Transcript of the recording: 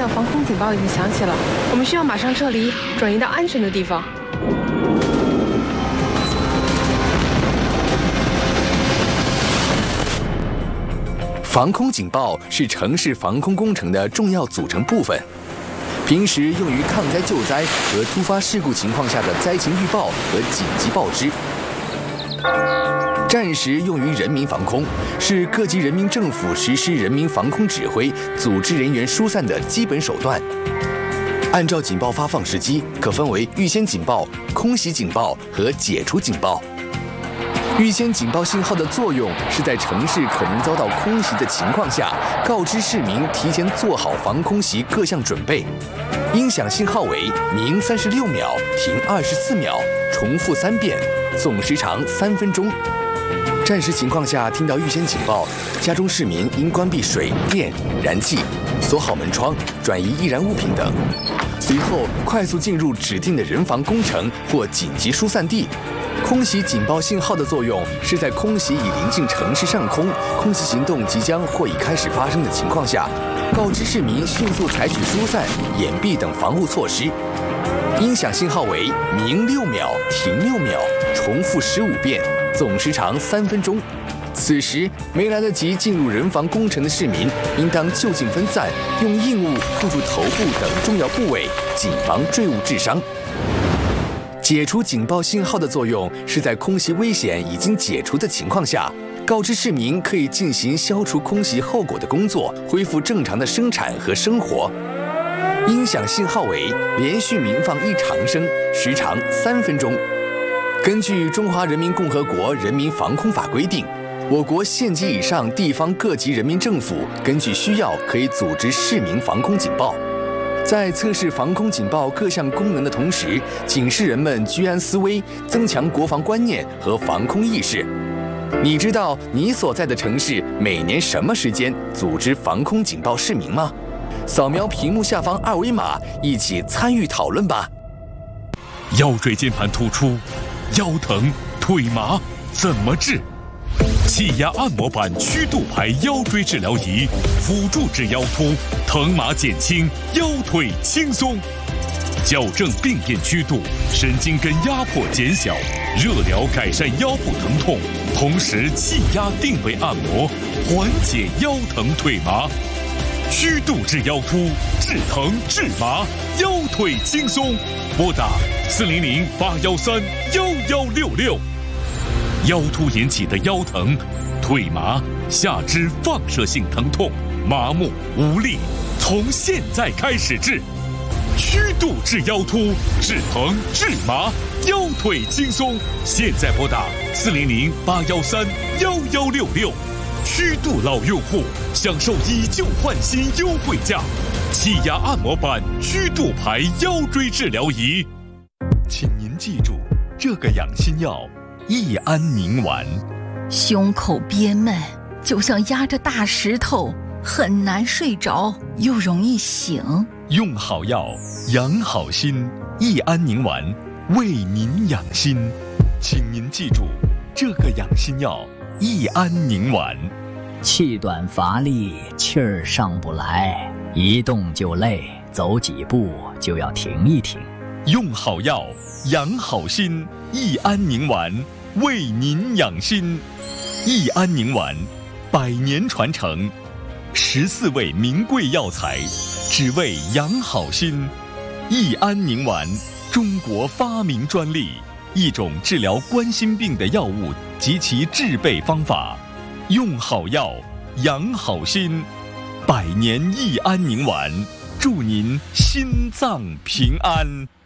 的防空警报已经响起了，我们需要马上撤离，转移到安全的地方。 防空警报是城市防空工程的重要组成部分，平时用于抗灾救灾和突发事故情况下的灾情预报和紧急报知。战时用于人民防空，是各级人民政府实施人民防空指挥、组织人员疏散的基本手段。按照警报发放时机，可分为预先警报、空袭警报和解除警报。预先警报信号的作用是在城市可能遭到空袭的情况下，告知市民提前做好防空袭各项准备。音响信号为鸣36秒，停24秒，重复3遍，总时长3分钟。战时情况下听到预先警报，家中市民应关闭水电、燃气，锁好门窗，转移易燃物品等，随后快速进入指定的人防工程或紧急疏散地。空袭警报信号的作用是在空袭已临近城市上空，空袭行动即将或已开始发生的情况下，告知市民迅速采取疏散、掩蔽等防护措施。音响信号为鸣6秒，停6秒，重复15遍，总时长3分钟。此时没来得及进入人防工程的市民，应当就近分散，用硬物扣住头部等重要部位，谨防坠物致伤。解除警报信号的作用是在空袭危险已经解除的情况下，告知市民可以进行消除空袭后果的工作，恢复正常的生产和生活。音响信号为连续鸣放一长声，时长3分钟。根据《中华人民共和国人民防空法》规定，我国县级以上地方各级人民政府根据需要可以组织市民防空警报。在测试防空警报各项功能的同时，警示人们居安思危，增强国防观念和防空意识。你知道你所在的城市每年什么时间组织防空警报市民吗？扫描屏幕下方2维码，一起参与讨论吧。 腰椎间盘突出、腰疼、腿麻怎么治？气压按摩板曲度排腰椎治疗仪，辅助治腰突，疼麻减轻，腰腿轻松，矫正病变曲度，神经根压迫减小，热疗改善腰部疼痛，同时气压定位按摩，缓解腰疼腿麻。曲度治腰突，治疼治麻，腰腿轻松。拨打400-813-1166。腰突引起的腰疼、腿麻、下肢放射性疼痛、麻木、无力，从现在开始治。曲度治腰突，治疼治麻，腰腿轻松。现在拨打400-813-1166。曲度老用户享受以旧换新优惠价，气压按摩板曲度排腰椎治疗仪。请您记住这个养心药：益安宁丸。 胸口憋闷，就像压着大石头，很难睡着，又容易醒。 用好药，养好心。益安宁丸为您养心，请您记住这个养心药：益安宁丸。 气短乏力，气儿上不来，一动就累，走几步就要停一停。 用好药，养好心。益安宁丸为您养心。益安宁丸100年传承，14味名贵药材，只为养好心。益安宁丸，中国发明专利，一种治疗冠心病的药物及其制备方法。用好药，养好心。100年益安宁丸，祝您心脏平安。